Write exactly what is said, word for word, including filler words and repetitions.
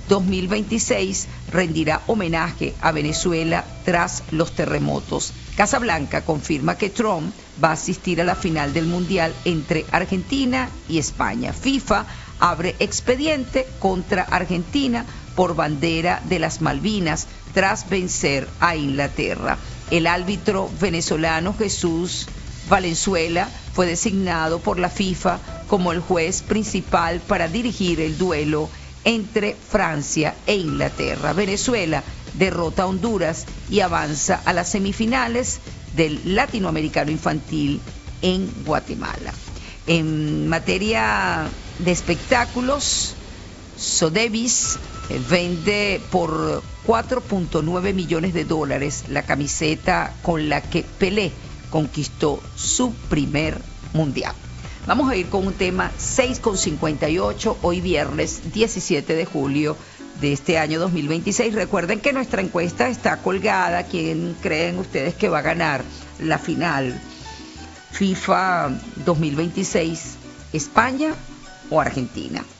dos mil veintiséis rendirá homenaje a Venezuela tras los terremotos. Casa Blanca confirma que Trump va a asistir a la final del Mundial entre Argentina y España. FIFA abre expediente contra Argentina por bandera de las Malvinas tras vencer a Inglaterra. El árbitro venezolano Jesús Valenzuela fue designado por la FIFA como el juez principal para dirigir el duelo entre Francia e Inglaterra. Venezuela derrota a Honduras y avanza a las semifinales del Latinoamericano Infantil en Guatemala. En materia de espectáculos, Sotheby's vende por cuatro punto nueve millones de dólares la camiseta con la que Pelé conquistó su primer mundial. Vamos a ir con un tema seis con cincuenta y ocho, hoy viernes diecisiete de julio de este año dos mil veintiséis. Recuerden que nuestra encuesta está colgada. ¿Quién creen ustedes que va a ganar la final FIFA dos mil veintiséis? ¿España o Argentina?